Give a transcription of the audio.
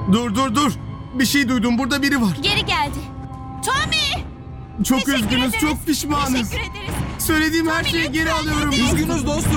Dur. Bir şey duydum. Burada biri var. Geri geldi. Çok Teşekkür üzgünüz. ederiz. Çok pişmanız. Teşekkür ederiz. Söylediğim her şeyi geri alıyorum. Üzgünüz dostum.